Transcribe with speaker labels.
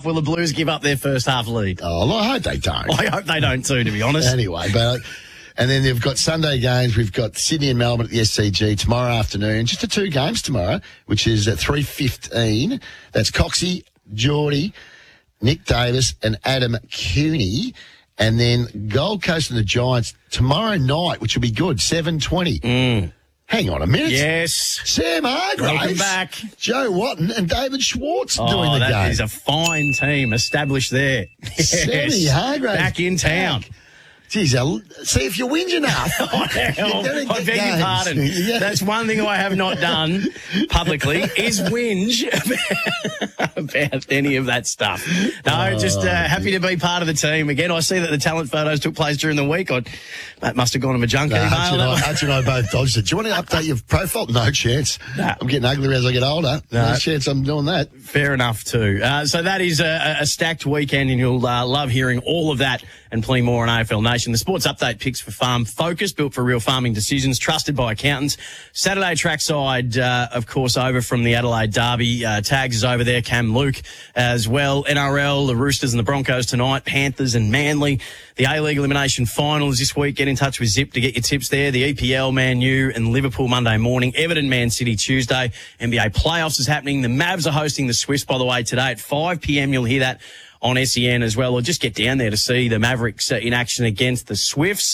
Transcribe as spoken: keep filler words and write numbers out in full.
Speaker 1: Will the Blues give up their first half lead?
Speaker 2: Oh, well, I hope they don't.
Speaker 1: I hope they don't too, to be honest.
Speaker 2: Anyway, but... And then they've got Sunday games. We've got Sydney and Melbourne at the S C G tomorrow afternoon. Just the two games tomorrow, which is at three fifteen. That's Coxie, Geordie, Nick Davis and Adam Cooney. And then Gold Coast and the Giants tomorrow night, which will be good, seven twenty.
Speaker 1: Mm.
Speaker 2: Hang on a minute.
Speaker 1: Yes.
Speaker 2: Sam Hargraves.
Speaker 1: Welcome back.
Speaker 2: Joe Watton and David Schwartz
Speaker 1: Oh,
Speaker 2: doing the
Speaker 1: that
Speaker 2: game.
Speaker 1: is a fine team established there.
Speaker 2: Sammy
Speaker 1: Yes.
Speaker 2: Hargraves.
Speaker 1: Back in town.
Speaker 2: Back. Geez, I'll, see if you whinge enough.
Speaker 1: I beg your
Speaker 2: games.
Speaker 1: pardon.
Speaker 2: Yeah.
Speaker 1: That's one thing I have not done publicly is whinge about, about any of that stuff. No,
Speaker 2: Oh,
Speaker 1: just uh, happy to be part of the team. Again, I see that the talent photos took place during the week. I, that must have gone to my junk
Speaker 2: No,
Speaker 1: email.
Speaker 2: Hutch and, I,
Speaker 1: That
Speaker 2: Hutch and I both dodged it. Do you want to update your profile? No chance.
Speaker 1: Nah.
Speaker 2: I'm getting uglier as I get older. No,
Speaker 1: No.
Speaker 2: chance I'm doing that.
Speaker 1: Fair enough too. Uh, so that is a, a stacked weekend, and you'll uh, love hearing all of that and plenty more on A F L Nation. The Sports Update picks for Farm Focus, built for real farming decisions, trusted by accountants. Saturday trackside, uh, of course, over from the Adelaide Derby. Uh, Tags is over there, Cam Luke as well. N R L, the Roosters and the Broncos tonight, Panthers and Manly. The A-League Elimination Final is this week. Get in touch with Zip to get your tips there. The E P L, Man U and Liverpool Monday morning. Everton, Man City Tuesday. N B A playoffs is happening. The Mavs are hosting the Swifts, by the way, today at five p.m. You'll hear that on S E N as well, or just get down there to see the Mavericks uh, in action against the Swifts.